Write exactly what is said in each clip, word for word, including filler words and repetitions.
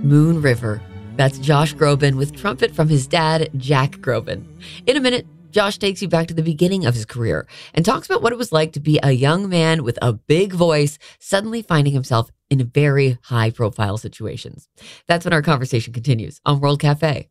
Moon River. That's Josh Groban with trumpet from his dad, Jack Groban. In a minute, Josh takes you back to the beginning of his career and talks about what it was like to be a young man with a big voice, suddenly finding himself in very high-profile situations. That's when our conversation continues on World Cafe.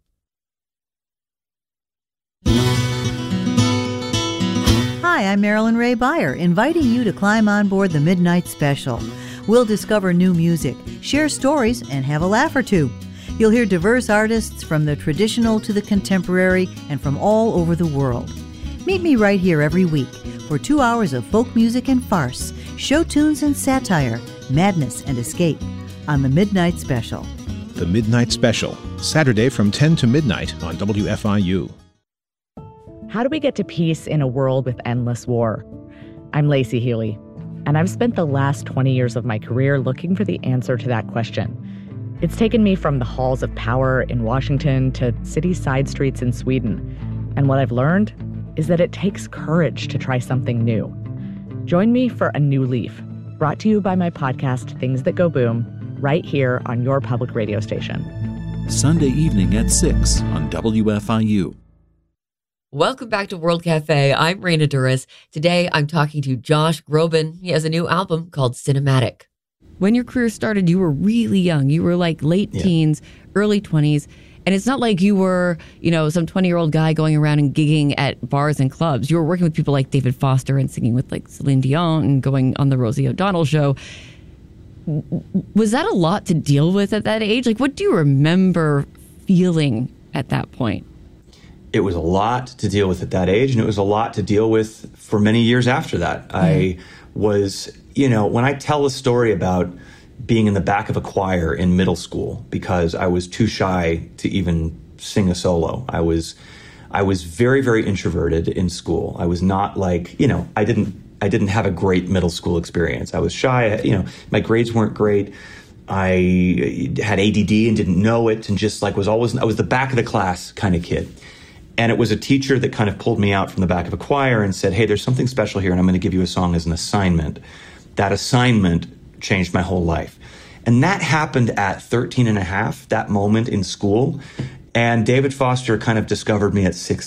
Hi, I'm Marilyn Ray Beyer, inviting you to climb on board the Midnight Special. We'll discover new music, share stories, and have a laugh or two. You'll hear diverse artists from the traditional to the contemporary and from all over the world. Meet me right here every week for two hours of folk music and farce, show tunes and satire, madness and escape on the Midnight Special. The Midnight Special, Saturday from ten to midnight on W F I U. How do we get to peace in a world with endless war? I'm Lacey Healy, and I've spent the last twenty years of my career looking for the answer to that question. It's taken me from the halls of power in Washington to city side streets in Sweden. And what I've learned is that it takes courage to try something new. Join me for A New Leaf, brought to you by my podcast, Things That Go Boom, right here on your public radio station. Sunday evening at six on W F I U. Welcome back to World Cafe. I'm Raina Duras. Today, I'm talking to Josh Groban. He has a new album called Cinematic. When your career started, you were really young. You were like late yeah. teens, early twenties. And it's not like you were, you know, some twenty-year-old guy going around and gigging at bars and clubs. You were working with people like David Foster and singing with like Celine Dion and going on the Rosie O'Donnell show. Was that a lot to deal with at that age? Like, what do you remember feeling at that point? It was a lot to deal with at that age, and it was a lot to deal with for many years after that. Mm. I was, you know, when I tell a story about being in the back of a choir in middle school because I was too shy to even sing a solo. I was I was very, very introverted in school. I was not like, you know, I didn't I didn't have a great middle school experience. I was shy, you know, my grades weren't great. I had A D D and didn't know it, and just like was always, I was the back of the class kind of kid. And it was a teacher that kind of pulled me out from the back of a choir and said, hey, there's something special here, and I'm going to give you a song as an assignment. That assignment changed my whole life. And that happened at thirteen and a half, that moment in school. And David Foster kind of discovered me at sixteen.